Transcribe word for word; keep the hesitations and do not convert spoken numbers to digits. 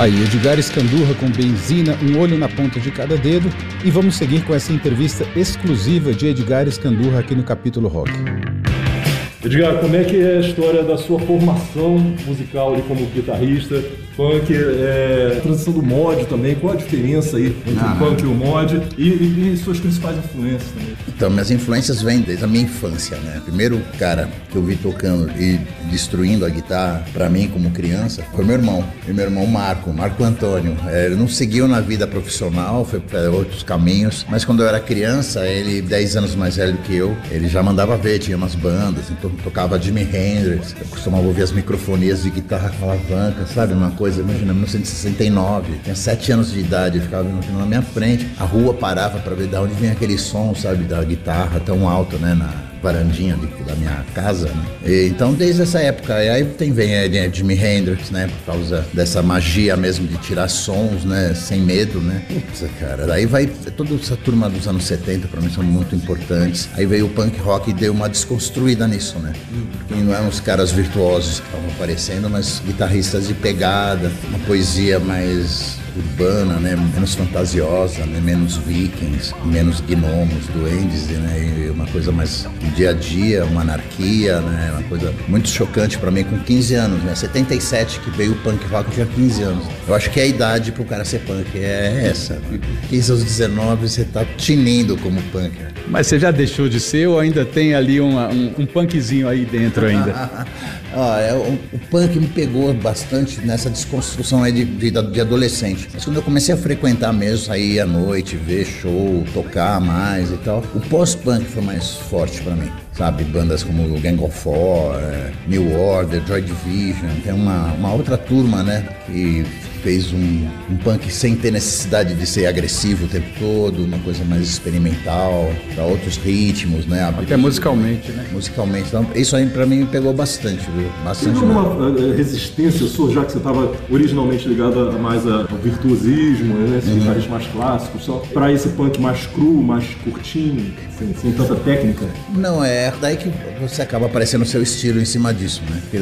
Tá aí, Edgar Escandurra com Benzina, um olho na ponta de cada dedo, e vamos seguir com essa entrevista exclusiva de Edgar Escandurra aqui no Capítulo Rock. Edgar, como é que é a história da sua formação musical ali como guitarrista? Punk, é, a transição do mod também, qual a diferença aí entre ah, o punk e o mod? E, e, e suas principais influências também? Então, minhas influências vêm desde a minha infância, né? O primeiro cara que eu vi tocando e destruindo a guitarra, pra mim, como criança, foi meu irmão. E meu irmão Marco, Marco Antônio. É, ele não seguiu na vida profissional, foi para outros caminhos, mas quando eu era criança, ele, dez anos mais velho que eu, ele já mandava ver, tinha umas bandas, então tocava Jimi Hendrix, eu costumava ouvir as microfonias de guitarra com alavanca, sabe? Uma coisa, imagina, mil novecentos e sessenta e nove, tinha sete anos de idade, eu ficava vendo na minha frente, a rua parava pra ver de onde vinha aquele som, sabe, da guitarra tão alto, né, na varandinha de, da minha casa, né? E, então desde essa época, aí tem, vem é, Jimi Hendrix, né, por causa dessa magia mesmo de tirar sons, né, sem medo, né, putz, cara, daí vai, toda essa turma dos anos setenta pra mim são muito importantes, aí veio o punk rock e deu uma desconstruída nisso, né, porque não eram os caras virtuosos que estavam aparecendo, mas guitarristas de pegada, uma poesia mais urbana, né, menos fantasiosa, né, menos vikings, menos gnomos, duendes, né, e uma coisa mais do dia a dia, uma anarquia, né, uma coisa muito chocante pra mim com quinze anos, né, setenta e sete que veio o punk rock, eu tinha quinze anos. Eu acho que a idade pro cara ser punk é essa, né? quinze aos dezenove você tá tinindo como punk. Mas você já deixou de ser ou ainda tem ali uma, um, um punkzinho aí dentro ainda? ah, é, o, o punk me pegou bastante nessa desconstrução aí de, de, de adolescente. Mas quando eu comecei a frequentar mesmo, sair à noite, ver show, tocar mais e tal, o pós-punk foi mais forte pra mim, sabe? Bandas como Gang of Four, é, New Order, Joy Division, tem uma, uma outra turma, né, que fez um, um punk sem ter necessidade de ser agressivo o tempo todo, uma coisa mais experimental, para outros ritmos, né? Até Abrir, musicalmente, né? Musicalmente. Então, isso aí para mim me pegou bastante, viu? Bastante. Teve uma resistência sua, já que você estava originalmente ligado mais ao virtuosismo, né? Esse guitarrista uhum. mais clássico, só para esse punk mais cru, mais curtinho, sem, sem tanta técnica? Não, é daí que você acaba aparecendo o seu estilo em cima disso, né?